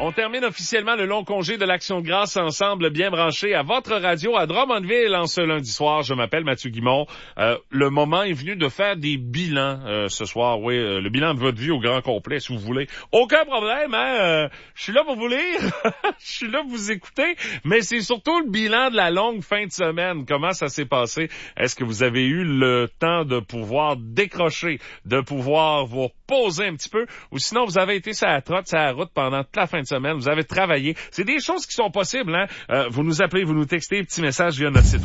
On termine officiellement le long congé de l'Action de grâce ensemble, bien branché à votre radio à Drummondville en ce lundi soir. Je m'appelle Mathieu Guimond. Le moment est venu de faire des bilans ce soir. Oui, le bilan de votre vie au grand complet, si vous voulez. Aucun problème, hein? Je suis là pour vous lire. Je suis là pour vous écouter. Mais c'est surtout le bilan de la longue fin de semaine. Comment ça s'est passé? Est-ce que vous avez eu le temps de pouvoir décrocher, de pouvoir vous reposer un petit peu? Ou sinon, vous avez été sur la trotte, sur la route pendant toute la fin de semaine. Vous avez travaillé. C'est des choses qui sont possibles, hein? Vous nous appelez, vous nous textez, petit message via notre site